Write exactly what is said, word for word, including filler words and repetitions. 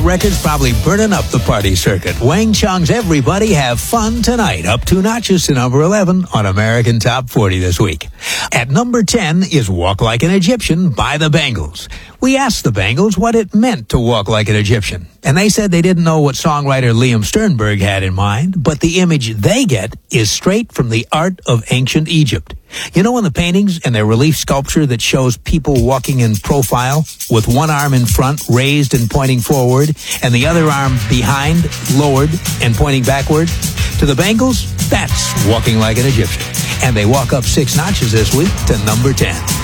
record's probably burning up the party circuit. Wang Chung's Everybody Have Fun Tonight, up two notches to number eleven on American Top forty this week. At number ten is Walk Like an Egyptian by the Bangles. We asked the Bangles what it meant to walk like an Egyptian, and they said they didn't know what songwriter Liam Sternberg had in mind, but the image they get is straight from the art of ancient Egypt. You know, in the paintings and their relief sculpture that shows people walking in profile with one arm in front, raised and pointing forward, and the other arm behind, lowered and pointing backward? To the Bangles, that's walking like an Egyptian. And they walk up six notches this week to number ten.